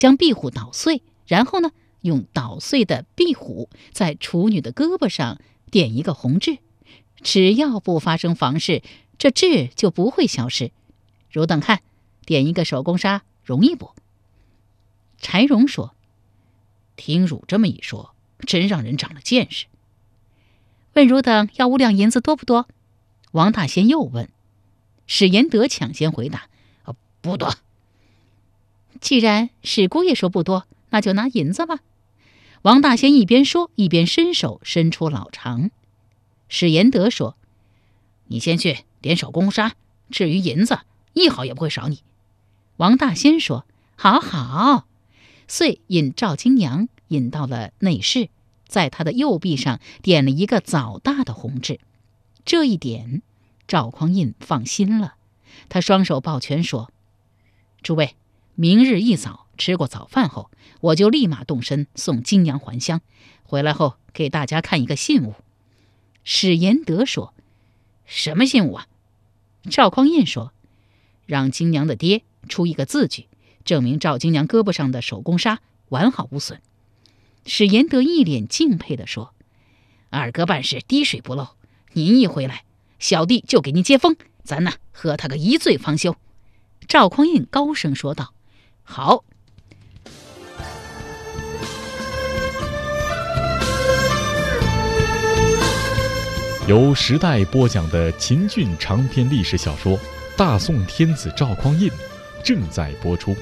将壁虎捣碎，然后呢，用捣碎的壁虎在处女的胳膊上点一个红痣，只要不发生房事，这痣就不会消失。汝等看，点一个手工纱容易不？柴荣说：听汝这么一说，真让人长了见识。问汝等要5两银子多不多？王大仙又问。史延德抢先回答：不多。既然史姑爷说不多，那就拿银子吧。王大仙一边说，一边伸出老长。史延德说：你先去点手工纱，至于银子1毫也不会少你。王大仙说：好好。遂引赵金娘引到了内室，在她的右臂上点了一个枣大的红痣。这一点，赵匡胤放心了。他双手抱拳说：诸位，明日一早吃过早饭后，我就立马动身送金娘还乡，回来后给大家看一个信物。史延德说：什么信物啊？赵匡胤说：让金娘的爹出一个字据，证明赵金娘胳膊上的手工纱完好无损。史延德一脸敬佩地说：二哥办事滴水不漏，您一回来，小弟就给您接风，咱呢喝他个一醉方休。赵匡胤高声说道：好。 由时代播讲的秦俊长篇历史小说《大宋天子赵匡胤》正在播出。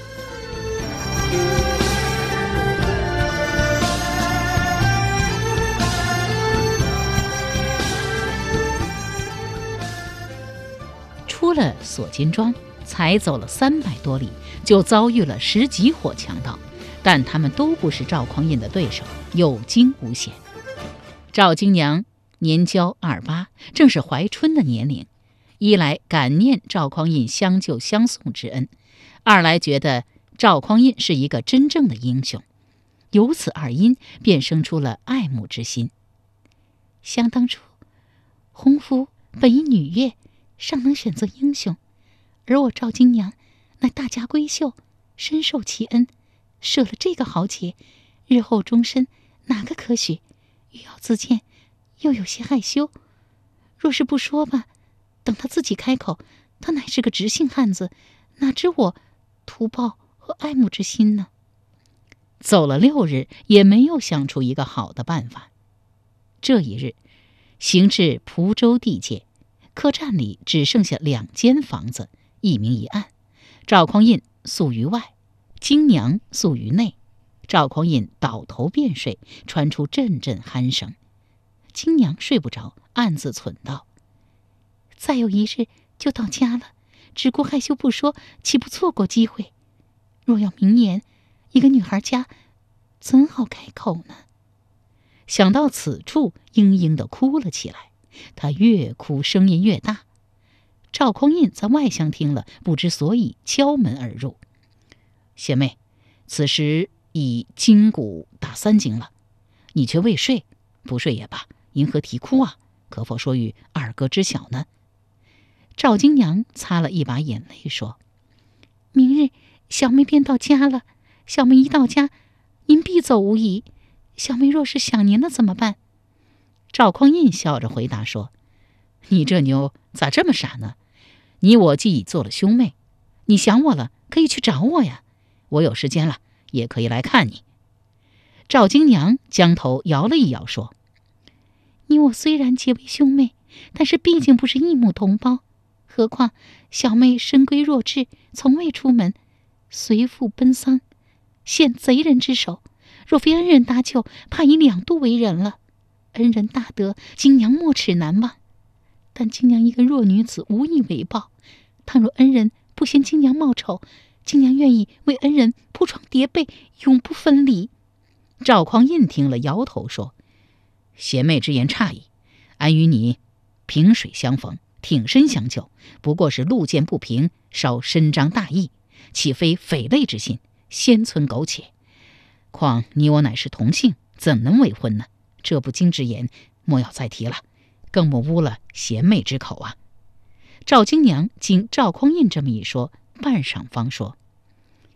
出了锁金庄，才走了300多里，就遭遇了10几伙强盗，但他们都不是赵匡胤的对手，有惊无险。赵金娘年交28，正是怀春的年龄，一来感念赵匡胤相救相送之恩，二来觉得赵匡胤是一个真正的英雄，由此二因便生出了爱慕之心。想当初，洪福本以女乐尚能选择英雄，而我赵金娘乃大家闺秀，深受其恩，舍了这个豪杰，日后终身哪个可许？欲要自荐，又有些害羞。若是不说吧，等他自己开口，他乃是个直性汉子，哪知我图报和爱慕之心呢？走了6日，也没有想出一个好的办法。这一日，行至蒲州地界，客栈里只剩下2间房子，一明一暗。赵匡胤宿于外，金娘宿于内。赵匡胤倒头便睡，传出阵阵鼾声。金娘睡不着，暗自忖道：再有1日就到家了，只顾害羞不说，岂不错过机会？若要明言，一个女孩家怎好开口呢？想到此处，嘤嘤地哭了起来。他越哭声音越大。赵匡胤在外厢听了，不知所以，敲门而入。贤妹，此时已筋骨打3更了，你却未睡，不睡也罢，因何啼哭啊？可否说与二哥知晓呢？赵金娘擦了一把眼泪说：明日小妹便到家了，小妹一到家，您必走无疑。小妹若是想您了怎么办？赵匡胤笑着回答说：你这妞咋这么傻呢？你我既已做了兄妹，你想我了，可以去找我呀，我有时间了也可以来看你。赵金娘将头摇了一摇说：你我虽然结为兄妹，但是毕竟不是一母同胞，何况小妹深闺弱质，从未出门，随父奔丧，陷贼人之手，若非恩人搭救，怕已2度为人了。恩人大德，金娘没齿难忘，但金娘一个弱女子，无以为报。倘若恩人不嫌金娘冒丑，金娘愿意为恩人铺床叠被，永不分离。赵匡胤听了，摇头说：贤妹之言差矣，俺与你萍水相逢，挺身相救，不过是路见不平，稍伸张大义，岂非匪类之心，先存苟且。况你我乃是同姓，怎能为婚呢？这不经之言，莫要再提了，更莫污了贤妹之口啊。赵金娘经赵匡胤这么一说，半晌方说：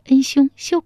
恩兄修